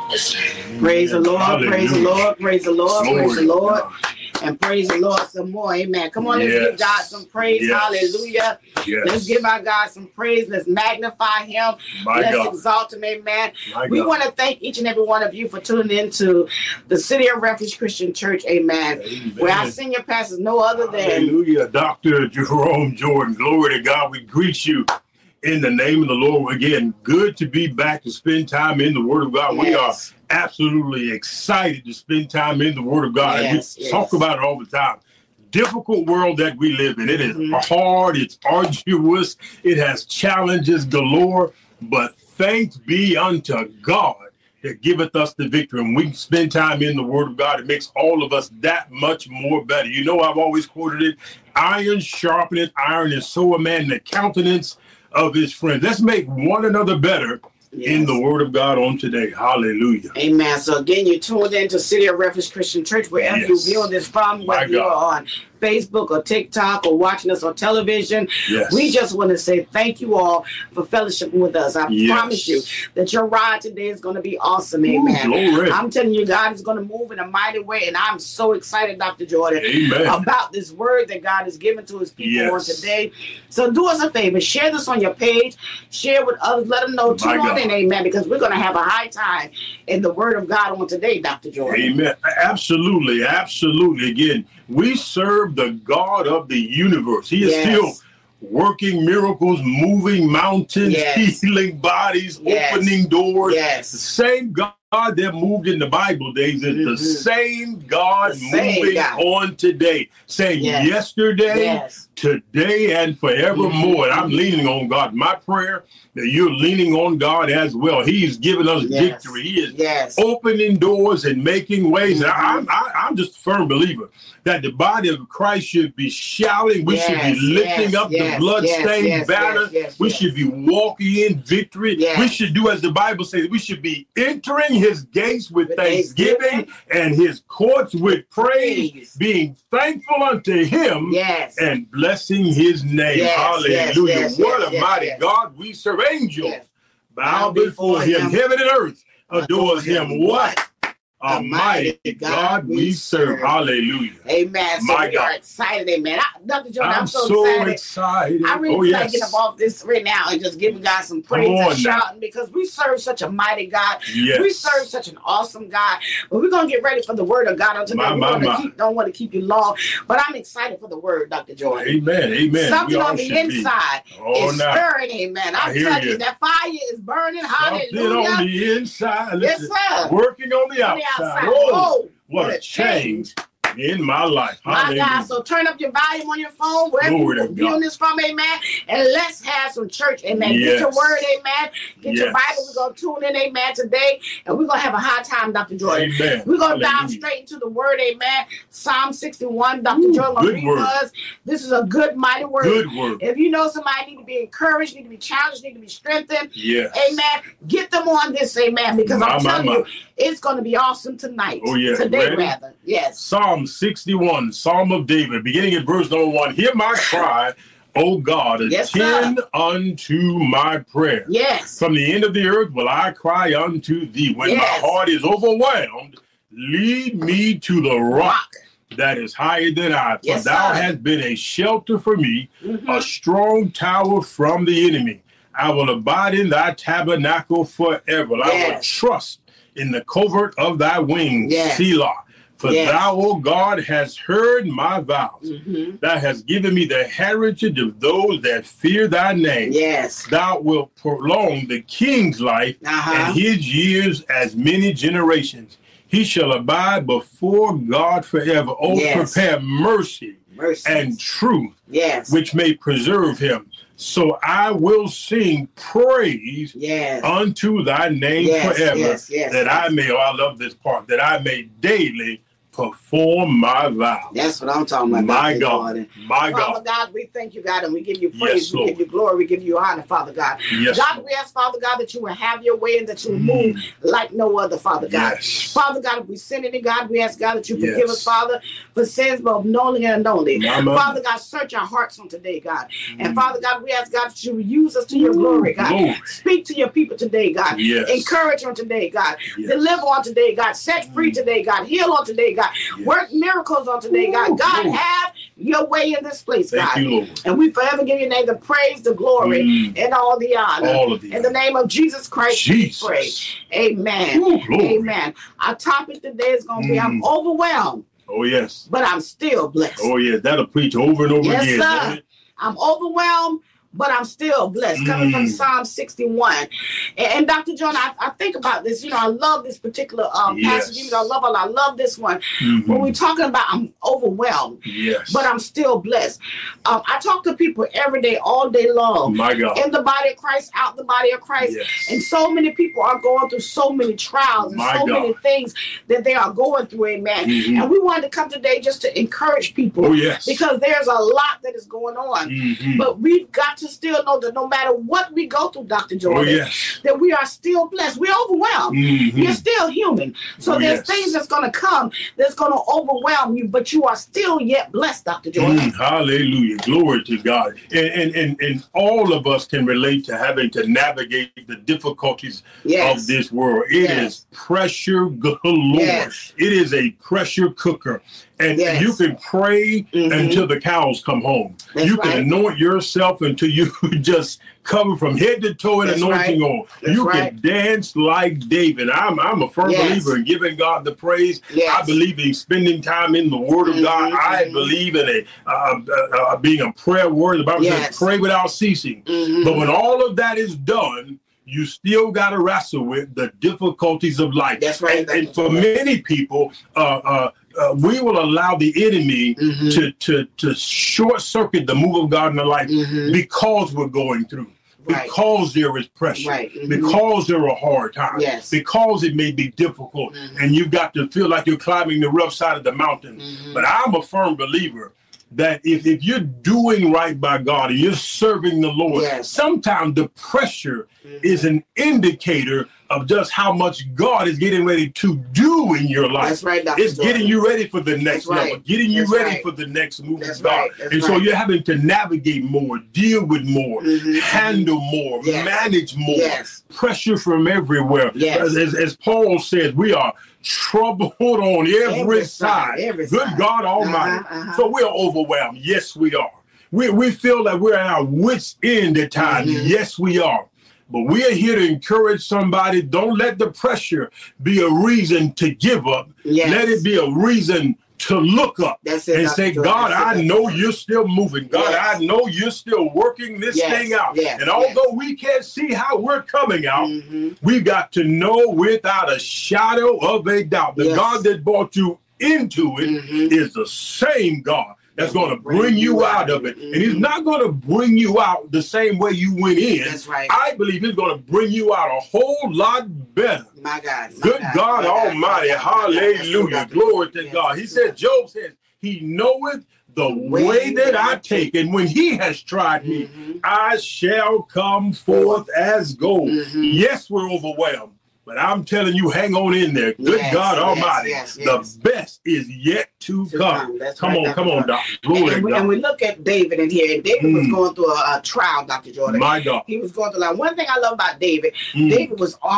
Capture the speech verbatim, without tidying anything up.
Praise the Lord, Hallelujah. praise the Lord, praise the Lord, Glory praise the to Lord. God. And praise the Lord some more. Amen. Come on, let's Yes. give God some praise. Yes. Hallelujah. Yes. Let's give our God some praise. Let's magnify him. My Let's God. exalt him. Amen. My We God. want to thank each and every one of you for tuning in to the City of Refuge Christian Church. Amen. Amen. Where our senior pastor is no other than Hallelujah. Doctor Jerome Jordan. Glory to God. We greet you in the name of the Lord. Again, good to be back to spend time in the Word of God. Yes. We are absolutely excited to spend time in the Word of God. Yes, And we yes. talk about it all the time. Difficult world that we live in. It is Mhm. hard. It's arduous. It has challenges galore. But thanks be unto God that giveth us the victory. And we can spend time in the Word of God. It makes all of us that much more better. You know, I've always quoted it. Iron sharpeneth iron, and so a man in the countenance of his friends. Let's make one another better in Yes. the Word of God on today. Hallelujah. Amen. So again, you're tuned into City of Refuge Christian Church, wherever Yes. you view this from, My whether you're God. on Facebook or TikTok or watching us on television. Yes. We just want to say thank you all for fellowshipping with us. I Yes. promise you that your ride today is going to be awesome. Amen. Ooh, glory. I'm telling you, God is going to move in a mighty way, and I'm so excited, Doctor Jordan, Amen. about this word that God has given to his people Yes. on today. So do us a favor, share this on your page, share with others, let them know, tune My on God. in, amen, because we're going to have a high time in the word of God on today, Doctor Jordan. Amen. Absolutely. Absolutely. Again, we serve the God of the universe. He is Yes. still working miracles, moving mountains, Yes. healing bodies, Yes. opening doors. Yes. The same God that moved in the Bible days is Mhm. the same God The same moving God. on today. Saying Yes. yesterday, Yes. today, and forevermore. And I'm Mhm. leaning on God. My prayer that you're leaning on God as well. He's given us Yes. victory. He is Yes. opening doors and making ways. And Mhm. I'm, I, I'm just a firm believer that the body of Christ should be shouting. We should Yes, be lifting yes, up yes, the bloodstained yes, yes, banner. yes, yes, we yes. should be walking in victory. Yes. We should do as the Bible says. We should be entering his gates with, With thanksgiving, thanksgiving. and his courts with praise, Praise. being thankful unto him Yes. and blessing his name. Yes, Hallelujah. yes, yes, what yes, a yes, mighty yes. God we serve. Angels Yes. bow before him. Heaven and earth adores him. What a mighty God we serve. Hallelujah. Amen. So My we God. are excited, amen. I, Doctor Jordan, I'm, I'm so, so excited. excited. I'm really Oh, excited to yes. get up off this right now and just giving God some praise Come and on now. shouting because we serve such a mighty God. Yes. We serve such an awesome God. But we're gonna get ready for the word of God on today. My, we my, wanna my. keep, don't want to keep you long, but I'm excited for the word, Doctor Jordan. Amen. Amen. Something We all on the should be. inside Oh, is now. stirring, amen. I I'm hear telling you, you. that fire is burning. Something Hallelujah. on the inside. Yes, Listen, sir. working on the On the outside. outside. Oh, Oh, what a change in my life. My Hallelujah. God, so turn up your volume on your phone, wherever Glory you're to viewing God. this from, amen. And let's have some church, amen. Get Yes. your word, amen. Get your Yes. Bible. We're going to tune in, amen, today. And we're going to have a high time, Doctor Jordan. Amen. We're going to dive Hallelujah. straight into the word, amen. Psalm sixty-one, Doctor Ooh, Jordan, going to good read word. for us. This is a good, mighty word. Good word. If you know somebody need to be encouraged, need to be challenged, need to be strengthened, Yes. amen, get them on this, amen, because My, I'm my, telling my. you, it's going to be awesome tonight. Oh, yeah. Today, Ready? rather. Yes. Psalm sixty-one, Psalm of David, beginning at verse number one. Hear my cry, O God, Yes, sir. attend unto my prayer. Yes. From the end of the earth will I cry unto thee. When Yes. my heart is overwhelmed, lead me to the rock that is higher than I. For Yes, thou sir. hast been a shelter for me, Mhm. a strong tower from the enemy. I will abide in thy tabernacle forever. I will Yes. trust in the covert of thy wings, Yes. Selah. For Yes. thou, O God, hast heard my vows. Mhm. Thou hast given me the heritage of those that fear thy name. Yes. Thou wilt prolong the king's life Uh-huh. and his years as many generations. He shall abide before God forever. Oh, Yes. prepare mercy Mercy. and truth, Yes. which may preserve him. So I will sing praise Yes. unto thy name Yes, forever, yes, yes, that yes. I may, oh, I love this part, that I may daily perform my vow. That's what I'm talking about. My Doctor God. Jordan. My God. Father God, we thank you, God, and we give you praise, Yes, we Lord. give you glory, we give you honor, Father God. Yes, God, Lord. we ask, Father God, that you will have your way and that you will Mm. move like no other, Father God. Yes. Father God, if we sin any, God, we ask, God, that you forgive Yes. us, Father, for sins both knowingly and unknowingly. Mama. Father God, search our hearts on today, God. And Mm. Father God, we ask, God, that you will use us to your glory, God. Glory. Speak to your people today, God. Yes. Encourage on today, God. Yes. Deliver on today, God. Set free Mm. today, God. Heal on today, God. Yes. Work miracles on today, God. Ooh, God, Lord. have your way in this place, Thank God. you, Lord. And we forever give your name the praise, the glory, Mm. and all the honor. All of the In the honor. name of Jesus Christ, Jesus. we pray. Amen. Ooh, glory. Amen. Our topic today is going to be Mm. I'm overwhelmed, Oh, yes. but I'm still blessed. Oh, yes. That'll preach over and over Yes, again. sir. won't it? I'm overwhelmed, but I'm still blessed. Coming from Mm. Psalm sixty-one. And, and Doctor John, I, I think about this. You know, I love this particular um, Yes. passage. Even though I love it, I love this one. Mhm. When we're talking about I'm overwhelmed, Yes. but I'm still blessed. Um, I talk to people every day, all day long. My God. In the body of Christ, out the body of Christ. Yes. And so many people are going through so many trials and My so God. many things that they are going through, amen. Mhm. And we wanted to come today just to encourage people Oh, yes. because there's a lot that is going on. Mhm. But we've got to still know that no matter what we go through, Doctor Jordan, Oh, yes. that we are still blessed. We're overwhelmed. Mhm. You're still human. So Oh, there's yes. things that's going to come that's going to overwhelm you, but you are still yet blessed, Doctor Jordan. Mm, hallelujah. Glory to God. And, and, and, and all of us can relate to having to navigate the difficulties Yes. of this world. It Yes. is pressure galore. Yes. It is a pressure cooker. And Yes. you can pray Mhm. until the cows come home. That's you can right. anoint yourself until you just cover from head to toe in That's anointing oil. That's You right. can dance like David. I'm, I'm a firm Yes. believer in giving God the praise. Yes. I believe in spending time in the Word of Mhm, God. I mhm. believe in a uh, uh, uh, being a prayer warrior. The Bible Yes. says, "Pray without ceasing." Mhm. But when all of that is done, you still got to wrestle with the difficulties of life. That's right. And, and for many people, uh, uh, uh, we will allow the enemy Mhm. to to to short circuit the move of God in their life Mhm. because we're going through. Right. Because there is pressure, Right. Mhm. because there are hard times, Yes. because it may be difficult, Mhm. and you've got to feel like you're climbing the rough side of the mountain. Mhm. But I'm a firm believer that if, if you're doing right by God and you're serving the Lord, Yes. sometimes the pressure Mhm. is an indicator of just how much God is getting ready to do in your life. That's right, Doctor It's Jordan. getting you ready for the next That's right. level, getting you That's ready right. for the next move That's of God. right. That's And so right. you're having to navigate more, deal with more, Mhm. handle more, Yes. manage more, Yes. pressure from everywhere. Yes. As, as, as Paul says, we are troubled on every, Every side. side, every Good side. God Almighty. Uh-huh, uh-huh. So we're overwhelmed. Yes, we are. We, we feel that we're at our wits' end at times. Mhm. Yes, we are. But we are here to encourage somebody. Don't let the pressure be a reason to give up. Yes. Let it be a reason to look up That's it, and Doctor say, Jordan. God, That's it, I Doctor know Jordan. you're still moving. God, Yes. I know you're still working this Yes, thing out. yes, And although we can't see how we're coming out, Mhm. we've got to know without a shadow of a doubt the Yes. God that brought you into it Mhm. is the same God that's That going to will bring bring you you out out. of it. And he's Mhm. not going to bring you out the same way you went in. That's right. I believe he's going to bring you out a whole lot better. My God. My Good God my Almighty. my God, my God. That's true, Hallelujah. Doctor Glory Jordan. to Yes, God. He that's said, true. Job says, he knoweth the way way that I that take. And when he has tried me, Mhm. I shall come forth as gold. Mhm. Yes, we're overwhelmed. But I'm telling you, hang on in there. Good Yes, God yes, Almighty. yes, yes. The best is yet to To come. come. That's Come right, on, Doctor come on, Jordan. Doc. Glory And to we, and God. we look at David in here, and David was Mm. going through a, a trial, Doctor Jordan. My God. He was going through like one thing I love about David. Mm. David was